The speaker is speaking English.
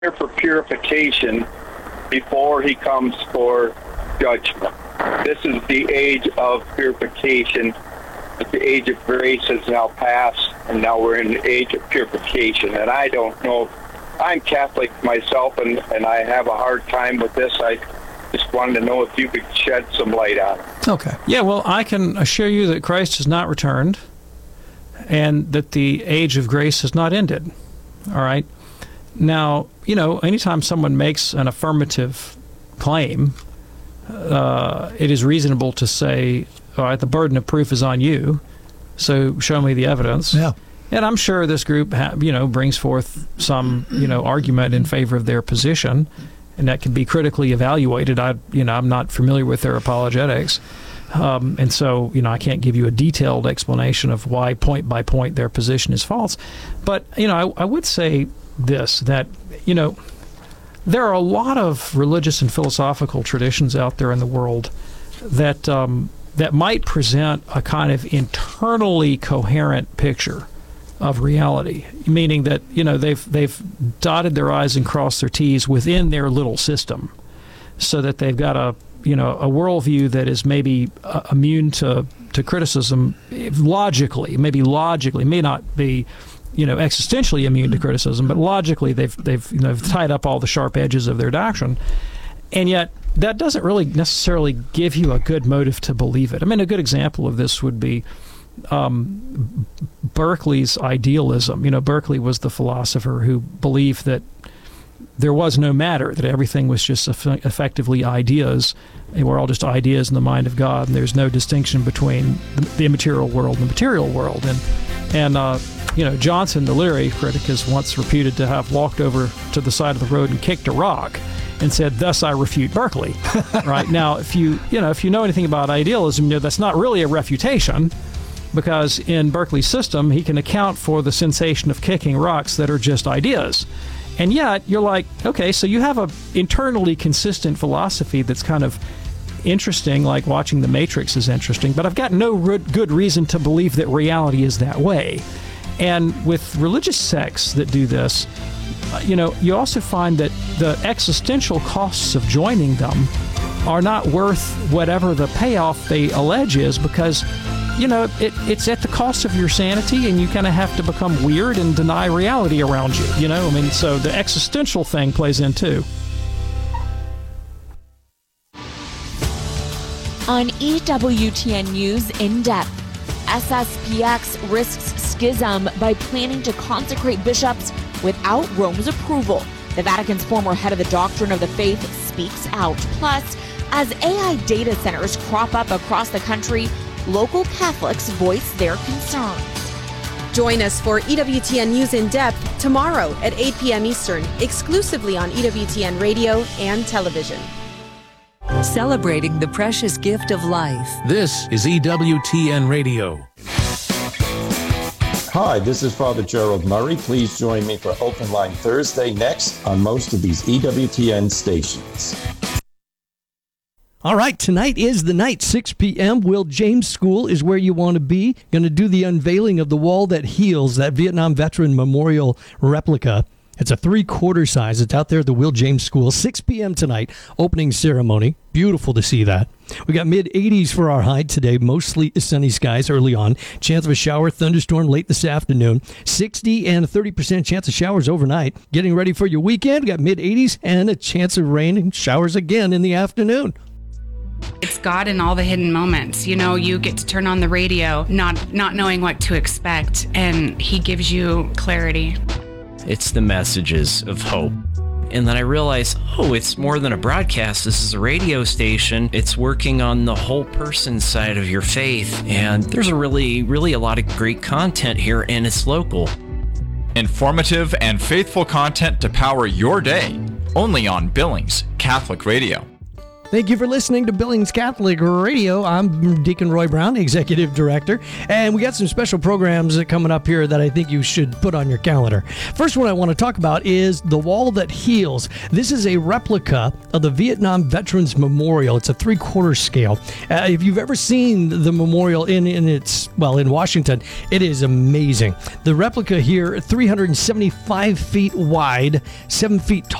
here for purification before he comes for judgment. This is the age of purification. The age of grace has now passed, and now we're in the age of purification. And I don't know. I'm Catholic myself, and I have a hard time with this. I just wanted to know if you could shed some light on it. Okay. Yeah, well, I can assure you that Christ has not returned and that the age of grace has not ended. All right? Now, anytime someone makes an affirmative claim, it is reasonable to say, all right, the burden of proof is on you, so show me the evidence. Yeah. And I'm sure this group, brings forth some, argument in favor of their position, and that can be critically evaluated. I'm not familiar with their apologetics, and so, I can't give you a detailed explanation of why point by point their position is false. But, I would say this, that, there are a lot of religious and philosophical traditions out there in the world that that might present a kind of internally coherent picture of reality, meaning that they've dotted their I's and crossed their T's within their little system, so that they've got a worldview that is maybe immune to criticism logically, may not be existentially immune to criticism, but logically they've tied up all the sharp edges of their doctrine, and yet that doesn't really necessarily give you a good motive to believe it. I mean, a good example of this would be Berkeley's idealism. Berkeley was the philosopher who believed that there was no matter, that everything was just effectively ideas. They were all just ideas in the mind of God, and there's no distinction between the immaterial world and the material world. And Johnson, the literary critic, is once reputed to have walked over to the side of the road and kicked a rock and said, "Thus I refute Berkeley." Right? Now, if you know anything about idealism, that's not really a refutation, because in Berkeley's system, he can account for the sensation of kicking rocks that are just ideas. And yet, you're like, okay, so you have a internally consistent philosophy that's kind of interesting, like watching The Matrix is interesting, but I've got no good reason to believe that reality is that way. And with religious sects that do this, you also find that the existential costs of joining them are not worth whatever the payoff they allege is, because it's at the cost of your sanity, and you kind of have to become weird and deny reality around you. So the existential thing plays in too. On EWTN News In Depth, SSPX risks schism by planning to consecrate bishops without Rome's approval. The Vatican's former head of the Doctrine of the Faith speaks out. Plus, as AI data centers crop up across the country, local Catholics voice their concerns. Join us for EWTN News In Depth tomorrow at 8 p.m. Eastern, exclusively on EWTN Radio and television. Celebrating the precious gift of life. This is EWTN Radio. Hi, this is Father Gerald Murray. Please join me for Open Line Thursday next on most of these EWTN stations. All right, tonight is the night, 6 p.m. Will James School is where you want to be. Going to do the unveiling of the Wall That Heals, that Vietnam Veteran Memorial replica. It's a 3/4 size. It's out there at the Will James School, 6 p.m. tonight, opening ceremony. Beautiful to see that. We got mid-80s for our high today, mostly sunny skies early on. Chance of a shower, thunderstorm late this afternoon. 60 and 30% chance of showers overnight. Getting ready for your weekend. We got mid-80s and a chance of rain and showers again in the afternoon. It's God in all the hidden moments. You get to turn on the radio, not knowing what to expect, and He gives you clarity. It's the messages of hope. And then I realized, it's more than a broadcast. This is a radio station. It's working on the whole person side of your faith. And there's a really a lot of great content here, and it's local. Informative and faithful content to power your day. Only on Billings Catholic Radio. Thank you for listening to Billings Catholic Radio. I'm Deacon Roy Brown, Executive Director, and we got some special programs coming up here that I think you should put on your calendar. First one I want to talk about is The Wall That Heals. This is a replica of the Vietnam Veterans Memorial. It's a 3/4 scale. If you've ever seen the memorial in Washington, it is amazing. The replica here, 375 feet wide, 7 feet tall.